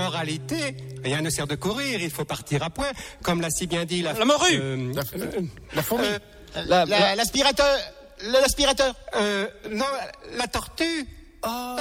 moralité, rien ne sert de courir, il faut partir à point, comme l'a si bien dit la morue. La fourmi. L'aspirateur. L'aspirateur. Non, la tortue.